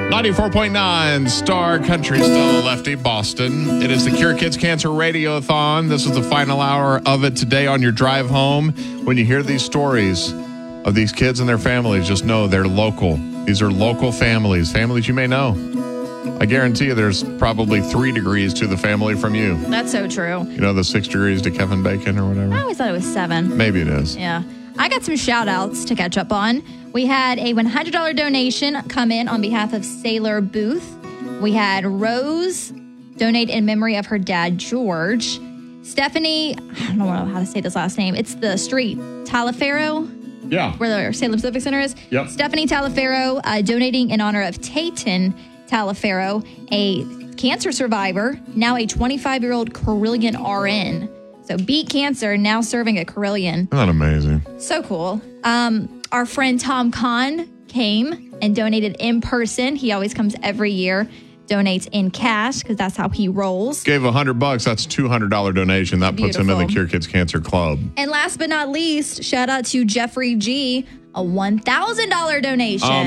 94.9 Star Country, Stella Lefty, Boston. It is the Cure Kids Cancer Radiothon. This is the final hour of it today on your drive home. When you hear these stories of these kids and their families, just know they're local. These are local families you may know. I guarantee you there's probably 3 degrees to the family from you. That's so true. You know, the 6 degrees to Kevin Bacon or whatever? I always thought it was 7. Maybe it is. Yeah. I got some shout outs to catch up on. We had a $100 donation come in on behalf of Sailor Booth. We had Rose donate in memory of her dad, George. Stephanie, I don't know how to say this last name. It's the street, Taliaferro, Yeah. where the Salem Civic Center is. Yep. Stephanie Taliaferro donating in honor of Tayton Taliaferro, a cancer survivor, now a 25-year-old Carillion RN. So beat cancer, now serving at Carillion. Isn't that amazing? So cool. Our friend Tom Kahn came and donated in person. He always comes every year, donates in cash because that's how he rolls. Gave $100. That's $200 donation. That puts him in the Beautiful. Cure Kids Cancer Club. And last but not least, shout out to Jeffrey G, a $1,000 donation.